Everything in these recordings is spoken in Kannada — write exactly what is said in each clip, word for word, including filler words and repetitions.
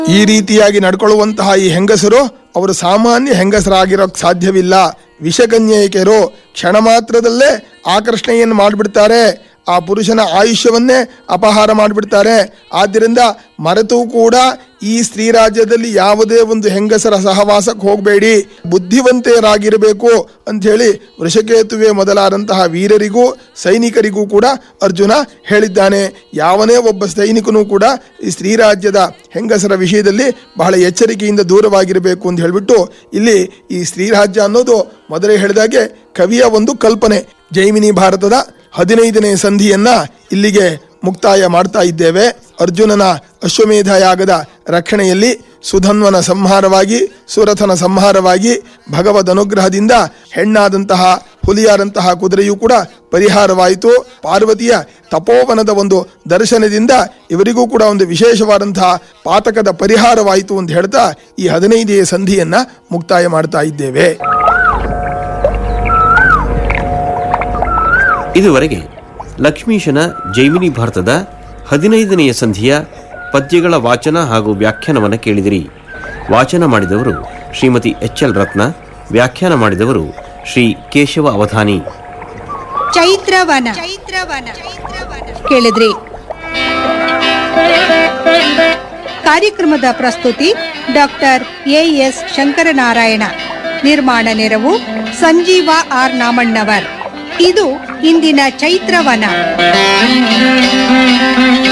ಈ ರೀತಿಯಾಗಿ ನಡ್ಕೊಳ್ಳುವಂತಹ ಈ ಹೆಂಗಸರು ಅವರು ಸಾಮಾನ್ಯ ಹೆಂಗಸರಾಗಿರೋಕ್ ಸಾಧ್ಯವಿಲ್ಲ. ವಿಷಕನ್ಯೆಯರು ಕ್ಷಣ ಮಾತ್ರದಲ್ಲೇ ಆಕರ್ಷಣೆಯನ್ನು ಮಾಡಿಬಿಡ್ತಾರೆ, ಆ ಪುರುಷನ ಆಯುಷ್ಯವನ್ನೇ ಅಪಹಾರ ಮಾಡಿಬಿಡ್ತಾರೆ. ಆದ್ದರಿಂದ ಮರೆತು ಕೂಡ ಈ ಸ್ತ್ರೀ ರಾಜ್ಯದಲ್ಲಿ ಯಾವುದೇ ಒಂದು ಹೆಂಗಸರ ಸಹವಾಸಕ್ಕೆ ಹೋಗಬೇಡಿ, ಬುದ್ಧಿವಂತೆಯರಾಗಿರಬೇಕು ಅಂಥೇಳಿ ವೃಷಕೇತುವೆ ಮೊದಲಾದಂತಹ ವೀರರಿಗೂ ಸೈನಿಕರಿಗೂ ಕೂಡ ಅರ್ಜುನ ಹೇಳಿದ್ದಾನೆ. ಯಾವನೇ ಒಬ್ಬ ಸೈನಿಕನೂ ಕೂಡ ಈ ಸ್ತ್ರೀ ರಾಜ್ಯದ ಹೆಂಗಸರ ವಿಷಯದಲ್ಲಿ ಬಹಳ ಎಚ್ಚರಿಕೆಯಿಂದ ದೂರವಾಗಿರಬೇಕು ಅಂತ ಹೇಳಿಬಿಟ್ಟು ಇಲ್ಲಿ ಈ ಸ್ತ್ರೀ ರಾಜ್ಯ ಅನ್ನೋದು ಮೊದಲೇ ಹೇಳಿದಾಗೆ ಕವಿಯ ಒಂದು ಕಲ್ಪನೆ. ಜೈಮಿನಿ ಭಾರತದ ಹದಿನೈದನೇ ಸಂಧಿಯನ್ನ ಇಲ್ಲಿಗೆ ಮುಕ್ತಾಯ ಮಾಡ್ತಾ ಇದ್ದೇವೆ. ಅರ್ಜುನನ ಅಶ್ವಮೇಧ ಯಾಗದ ರಕ್ಷಣೆಯಲ್ಲಿ ಸುಧನ್ವನ ಸಂಹಾರವಾಗಿ ಸುರಥನ ಸಂಹಾರವಾಗಿ ಭಗವದ್ ಅನುಗ್ರಹದಿಂದ ಹೆಣ್ಣಾದಂತಹ ಹುಲಿಯಾದಂತಹ ಕುದುರೆಯೂ ಕೂಡ ಪರಿಹಾರವಾಯಿತು. ಪಾರ್ವತಿಯ ತಪೋವನದ ಒಂದು ದರ್ಶನದಿಂದ ಇವರಿಗೂ ಕೂಡ ಒಂದು ವಿಶೇಷವಾದಂತಹ ಪಾತಕದ ಪರಿಹಾರವಾಯಿತು ಅಂತ ಹೇಳ್ತಾ ಈ ಹದಿನೈದನೇ ಸಂಧಿಯನ್ನ ಮುಕ್ತಾಯ ಮಾಡ್ತಾ ಇದ್ದೇವೆ. ಇದುವರೆಗೆ ಲಕ್ಷ್ಮೀಶನ ಜೈಮಿನಿ ಭಾರತದ ಹದಿನೈದನೆಯ ಸಂಧಿಯ ಪದ್ಯಗಳ ವಾಚನ ಹಾಗೂ ವ್ಯಾಖ್ಯಾನವನ್ನು ಕೇಳಿದಿರಿ. ವಾಚನ ಮಾಡಿದವರು ಶ್ರೀಮತಿ ಎಚ್ ಎಲ್ ರತ್ನ, ವ್ಯಾಖ್ಯಾನ ಮಾಡಿದವರು ಶ್ರೀ ಕೇಶವ ಅವಧಾನಿ. ಚೈತ್ರವನ ಚೈತ್ರವನ ಕೇಳಿದ್ರಿ. ಕಾರ್ಯಕ್ರಮದ ಪ್ರಸ್ತುತಿ ಡಾಕ್ಟರ್ ಎ ಎಸ್ ಶಂಕರನಾರಾಯಣ. ನಿರ್ಮಾಣ ನೆರವು ಸಂಜೀವ ಆರ್ ನಾಮಣ್ಣವರ್. ಇದು ಇಂದಿನ ಚೈತ್ರವನ.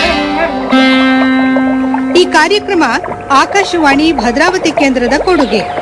ಈ ಕಾರ್ಯಕ್ರಮ ಆಕಾಶವಾಣಿ ಭದ್ರಾವತಿ ಕೇಂದ್ರದ ಕೊಡುಗೆ.